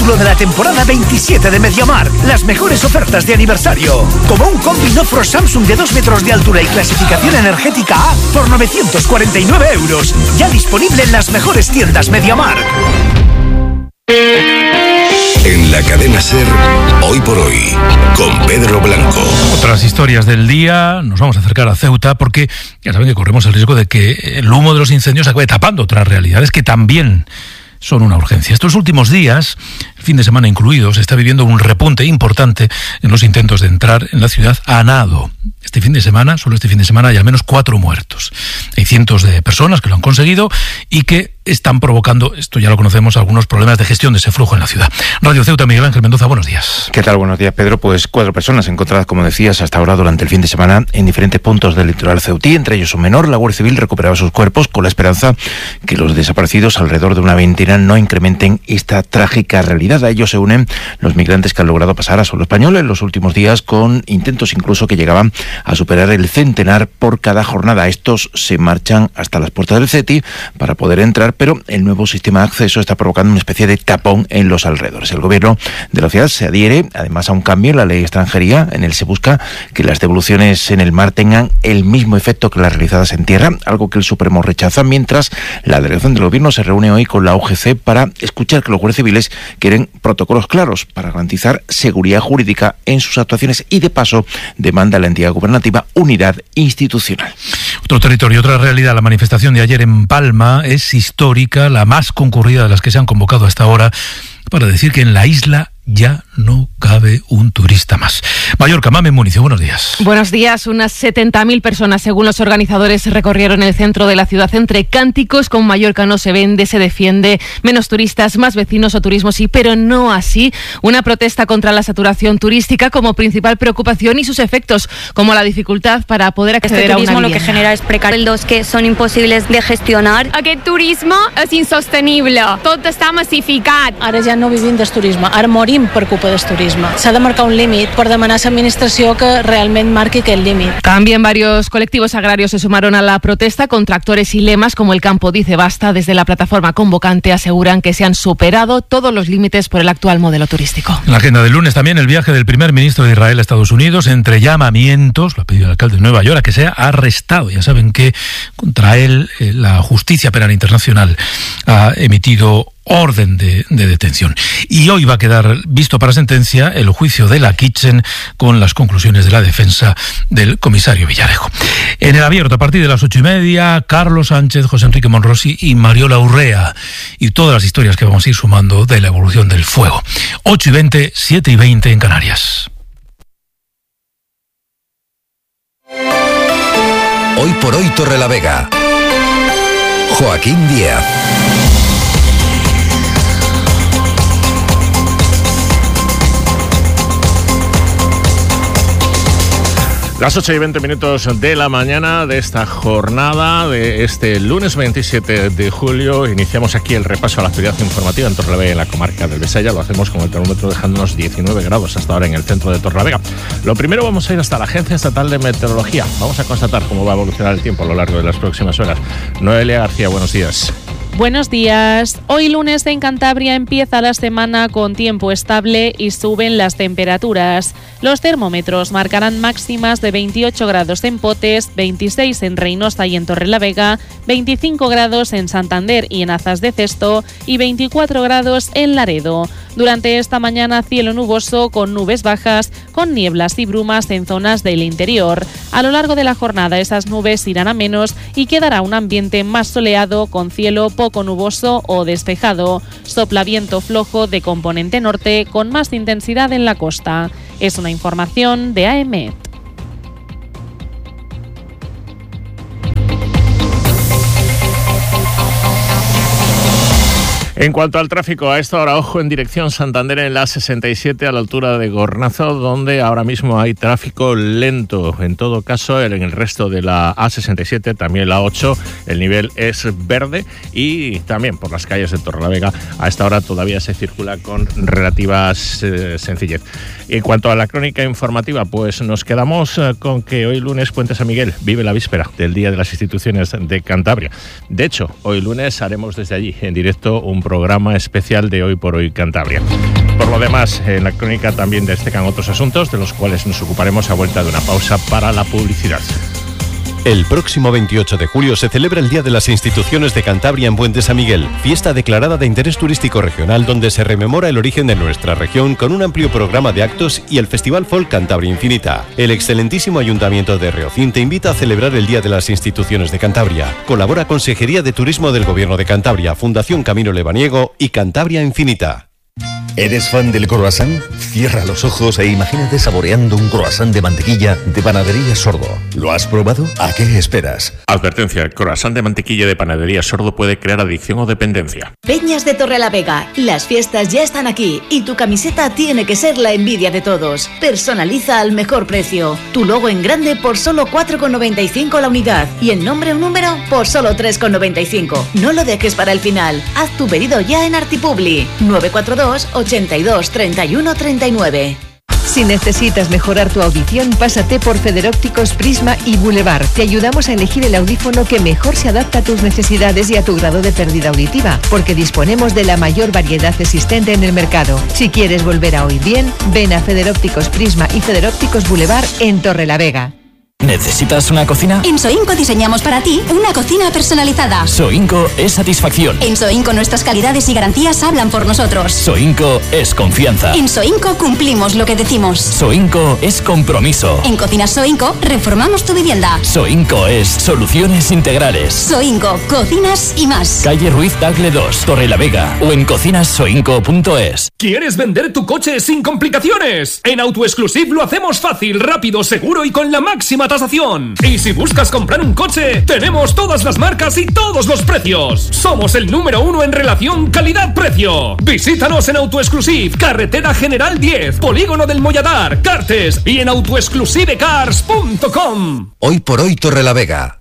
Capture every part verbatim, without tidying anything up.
título de la temporada veintisiete de MediaMarkt. Las mejores ofertas de aniversario. Como un combi Nofro Samsung de dos metros de altura y clasificación energética A por novecientos cuarenta y nueve euros. Ya disponible en las mejores tiendas MediaMarkt. En la cadena SER, hoy por hoy, con Pedro Blanco. Otras historias del día, nos vamos a acercar a Ceuta porque ya saben que corremos el riesgo de que el humo de los incendios acabe tapando otras realidades que también son una urgencia. Estos últimos días, el fin de semana incluido, se está viviendo un repunte importante en los intentos de entrar en la ciudad a nado. Este fin de semana, solo este fin de semana, hay al menos cuatro muertos. Hay cientos de personas que lo han conseguido y que están provocando, esto ya lo conocemos, algunos problemas de gestión de ese flujo en la ciudad. Radio Ceuta, Miguel Ángel Mendoza, buenos días. ¿Qué tal? Buenos días, Pedro. Pues cuatro personas encontradas, como decías, hasta ahora durante el fin de semana en diferentes puntos del litoral ceutí, entre ellos un menor. La Guardia Civil recuperaba sus cuerpos con la esperanza que los desaparecidos, alrededor de una veintena, no incrementen esta trágica realidad. A ellos se unen los migrantes que han logrado pasar a suelo español en los últimos días, con intentos incluso que llegaban a superar el centenar por cada jornada. Estos se marchan hasta las puertas del CETI para poder entrar, pero el nuevo sistema de acceso está provocando una especie de tapón en los alrededores. El gobierno de la ciudad se adhiere además a un cambio en la ley de extranjería. En él se busca que las devoluciones en el mar tengan el mismo efecto que las realizadas en tierra, algo que el Supremo rechaza, mientras la delegación del gobierno se reúne hoy con la U G C para escuchar que los guardias civiles quieren protocolos claros para garantizar seguridad jurídica en sus actuaciones y, de paso, demanda a la entidad gubernativa unidad institucional. Otro territorio, otra realidad. La manifestación de ayer en Palma es histórica, la más concurrida de las que se han convocado hasta ahora, para decir que en la isla ya no cabe un turista más. Mallorca, Mame Municio, buenos días. Buenos días. Unas setenta mil personas, según los organizadores, recorrieron el centro de la ciudad entre cánticos con Mallorca no se vende, se defiende, menos turistas, más vecinos o turismo sí, pero no así. Una protesta contra la saturación turística como principal preocupación y sus efectos, como la dificultad para poder acceder este a una turismo vivienda. Lo que genera es precarios que son imposibles de gestionar. Aquest turisme és insostenible, tot està massificat. Ara ja no vivim del turisme, ara morim per culpa del turisme. S'ha de marcar un límit per demanar a l'administració que realment marqui aquest límit. También varios colectivos agrarios se sumaron a la protesta con tractores y lemas como el Campo Dice Basta. Desde la plataforma convocante aseguran que se han superado todos los límites por el actual modelo turístico. En la agenda del lunes también el viaje del primer ministro de Israel a Estados Unidos, entre llamamientos, lo ha pedido el alcalde de Nueva York, a que sea arrestado. Ya saben que contra él eh, la Justicia Penal Internacional ha emitido orden de, de detención. Y hoy va a quedar visto para sentencia el juicio de la Kitchen con las conclusiones de la defensa del comisario Villarejo. En el abierto, a partir de las ocho y media, Carlos Sánchez, José Enrique Monrosi y Mariola Urrea. Y todas las historias que vamos a ir sumando de la evolución del fuego. ocho y veinte, siete y veinte en Canarias. Hoy por hoy, Torrelavega. Joaquín Díaz. Las ocho y veinte minutos de la mañana de esta jornada de este lunes veintisiete de julio. Iniciamos aquí el repaso a la actividad informativa en Torrelavega, en la comarca del Besaya. Lo hacemos con el termómetro dejándonos diecinueve grados hasta ahora en el centro de Torrelavega. Lo primero, vamos a ir hasta la Agencia Estatal de Meteorología. Vamos a constatar cómo va a evolucionar el tiempo a lo largo de las próximas horas. Noelia García, buenos días. Buenos días. Hoy lunes en Cantabria empieza la semana con tiempo estable y suben las temperaturas. Los termómetros marcarán máximas de veintiocho grados en Potes, veintiséis en Reynosa y en Torrelavega, veinticinco grados en Santander y en Azas de Cesto y veinticuatro grados en Laredo. Durante esta mañana cielo nuboso con nubes bajas, con nieblas y brumas en zonas del interior. A lo largo de la jornada esas nubes irán a menos y quedará un ambiente más soleado con cielo poco nuboso o despejado. Sopla viento flojo de componente norte con más intensidad en la costa. Es una información de A E M E T. En cuanto al tráfico, a esta hora, ojo en dirección Santander en la sesenta y siete a la altura de Gornazo, donde ahora mismo hay tráfico lento. En todo caso, en el resto de la A sesenta y siete, también la ocho, el nivel es verde y también por las calles de Torrelavega a esta hora todavía se circula con relativa eh, sencillez. En cuanto a la crónica informativa, pues nos quedamos eh, con que hoy lunes Puente San Miguel vive la víspera del Día de las Instituciones de Cantabria. De hecho, hoy lunes haremos desde allí en directo un programa programa especial de Hoy por Hoy Cantabria. Por lo demás, en la crónica también destacan otros asuntos de los cuales nos ocuparemos a vuelta de una pausa para la publicidad. El próximo veintiocho de julio se celebra el Día de las Instituciones de Cantabria en Puente San Miguel, fiesta declarada de interés turístico regional donde se rememora el origen de nuestra región con un amplio programa de actos y el Festival Folk Cantabria Infinita. El excelentísimo Ayuntamiento de Reocín te invita a celebrar el Día de las Instituciones de Cantabria. Colabora Consejería de Turismo del Gobierno de Cantabria, Fundación Camino Lebaniego y Cantabria Infinita. ¿Eres fan del croissant? Cierra los ojos e imagínate saboreando un croissant de mantequilla de Panadería Sordo. ¿Lo has probado? ¿A qué esperas? Advertencia, el croissant de mantequilla de Panadería Sordo puede crear adicción o dependencia. Peñas de Torrelavega, las fiestas ya están aquí y tu camiseta tiene que ser la envidia de todos. Personaliza al mejor precio. Tu logo en grande por solo cuatro con noventa y cinco la unidad y en nombre o número por solo tres con noventa y cinco. No lo dejes para el final. Haz tu pedido ya en Artipubli. nueve cuatro dos, ochenta y dos, treinta y uno, treinta y nueve. Si necesitas mejorar tu audición, pásate por Federópticos Prisma y Boulevard. Te ayudamos a elegir el audífono que mejor se adapta a tus necesidades y a tu grado de pérdida auditiva, porque disponemos de la mayor variedad existente en el mercado. Si quieres volver a oír bien, ven a Federópticos Prisma y Federópticos Boulevard en Torrelavega. ¿Necesitas una cocina? En Soinco diseñamos para ti una cocina personalizada. Soinco es satisfacción. En Soinco nuestras calidades y garantías hablan por nosotros. Soinco es confianza. En Soinco cumplimos lo que decimos. Soinco es compromiso. En Cocinas Soinco reformamos tu vivienda. Soinco es soluciones integrales. Soinco, cocinas y más. Calle Ruiz Tagle dos, Torrelavega o en cocinas soinco punto es. ¿Quieres vender tu coche sin complicaciones? En AutoExclusive lo hacemos fácil, rápido, seguro y con la máxima tasación. Y si buscas comprar un coche, tenemos todas las marcas y todos los precios. Somos el número uno en relación calidad-precio. Visítanos en AutoExclusive, Carretera General diez, Polígono del Molladar, Cartes y en autoexclusivecars punto com. Hoy por hoy Torrelavega.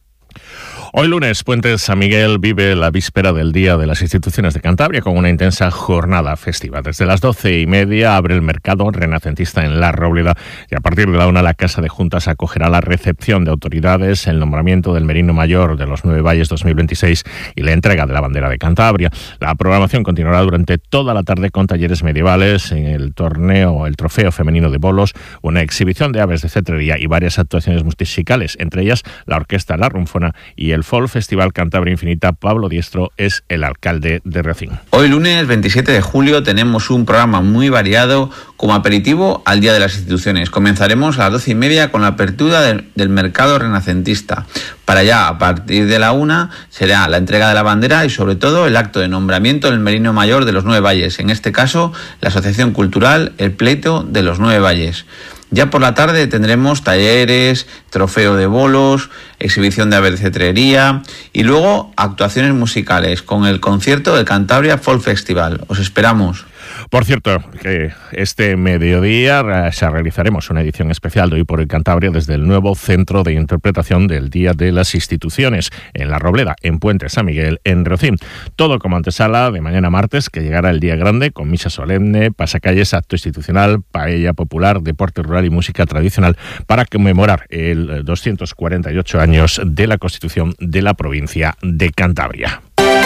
Hoy lunes, Puente San Miguel vive la víspera del Día de las Instituciones de Cantabria con una intensa jornada festiva. Desde las doce y media abre el mercado renacentista en La Róbleda y a partir de la una la Casa de Juntas acogerá la recepción de autoridades, el nombramiento del Merino Mayor de los Nueve Valles dos mil veintiséis y la entrega de la bandera de Cantabria. La programación continuará durante toda la tarde con talleres medievales, en el torneo, el trofeo femenino de bolos, una exhibición de aves de cetrería y varias actuaciones musicales, entre ellas la Orquesta La Rumfona y el Folk Festival Cantabria Infinita. Pablo Diestro es el alcalde de Reocín. Hoy lunes veintisiete de julio tenemos un programa muy variado como aperitivo al Día de las Instituciones. Comenzaremos a las doce y media con la apertura del, del mercado renacentista. Para allá, a partir de la una, será la entrega de la bandera y sobre todo el acto de nombramiento del Merino Mayor de los Nueve Valles. En este caso, la Asociación Cultural El Pleito de los Nueve Valles. Ya por la tarde tendremos talleres, trofeo de bolos, exhibición de aves de cetrería y luego actuaciones musicales con el concierto del Cantabria Folk Festival. Os esperamos. Por cierto, que este mediodía se realizaremos una edición especial de Hoy por Hoy Cantabria desde el nuevo Centro de Interpretación del Día de las Instituciones en La Róbleda, en Puente San Miguel, en Reocín. Todo como antesala de mañana martes, que llegará el día grande con misa solemne, pasacalles, acto institucional, paella popular, deporte rural y música tradicional para conmemorar el doscientos cuarenta y ocho años de la Constitución de la provincia de Cantabria.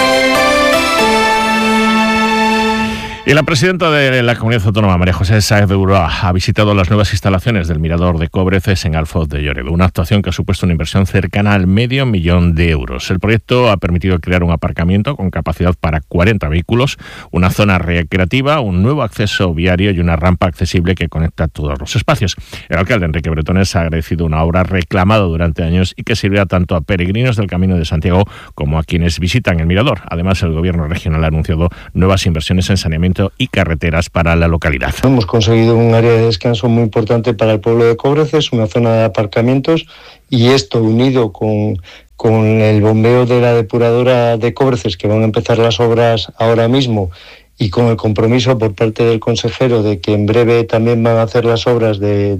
Y la presidenta de la Comunidad Autónoma, María José Sáez de Uroa, ha visitado las nuevas instalaciones del Mirador de Cobreces en Alfoz de Lloreda, una actuación que ha supuesto una inversión cercana al medio millón de euros. El proyecto ha permitido crear un aparcamiento con capacidad para cuarenta vehículos, una zona recreativa, un nuevo acceso viario y una rampa accesible que conecta todos los espacios. El alcalde Enrique Bretones ha agradecido una obra reclamada durante años y que sirve tanto a peregrinos del Camino de Santiago como a quienes visitan el Mirador. Además, el Gobierno regional ha anunciado nuevas inversiones en saneamiento y carreteras para la localidad. Hemos conseguido un área de descanso muy importante para el pueblo de Cobreces, una zona de aparcamientos, y esto unido con, con el bombeo de la depuradora de Cobreces, que van a empezar las obras ahora mismo, y con el compromiso por parte del consejero de que en breve también van a hacer las obras de